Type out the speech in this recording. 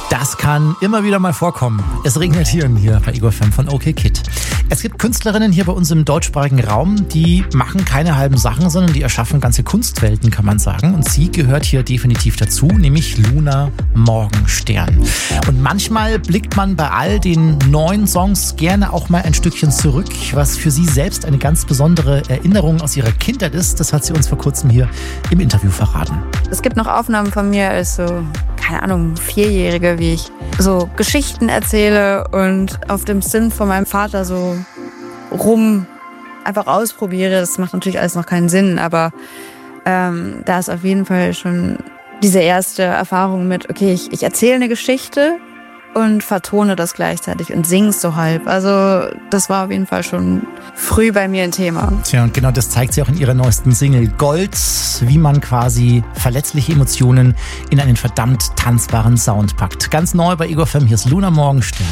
Das kann immer wieder mal vorkommen. Es regnet hier bei Ego FM von OK Kid. Es gibt Künstlerinnen hier bei uns im deutschsprachigen Raum, die machen keine halben Sachen, sondern die erschaffen ganze Kunstwelten, kann man sagen. Und sie gehört hier definitiv dazu, nämlich Luna Morgenstern. Und manchmal blickt man bei all den neuen Songs gerne auch mal ein Stückchen zurück, was für sie selbst eine ganz besondere Erinnerung aus ihrer Kindheit ist. Das hat sie uns vor kurzem hier im Interview verraten. Es gibt noch Aufnahmen von mir als so, keine Ahnung, 4-Jährige, wie ich so Geschichten erzähle und auf dem Synth von meinem Vater so einfach ausprobiere. Das macht natürlich alles noch keinen Sinn, aber da ist auf jeden Fall schon diese erste Erfahrung mit, okay, ich erzähle eine Geschichte und vertone das gleichzeitig und singe es so halb. Also das war auf jeden Fall schon früh bei mir ein Thema. Tja, und genau das zeigt sie auch in ihrer neuesten Single Gold, wie man quasi verletzliche Emotionen in einen verdammt tanzbaren Sound packt. Ganz neu bei Ego FM, hier ist Luna Morgenstern.